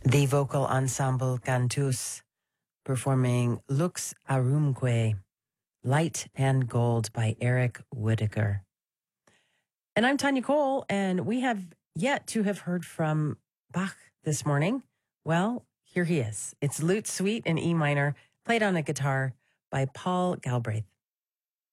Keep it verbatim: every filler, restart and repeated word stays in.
The vocal ensemble Cantus performing Lux Arumque, Light and Gold by Eric Whittaker. And I'm Tanya Cole, and we have yet to have heard from Bach this morning. Well, here he is. It's Lute Suite in E minor, played on a guitar by Paul Galbraith.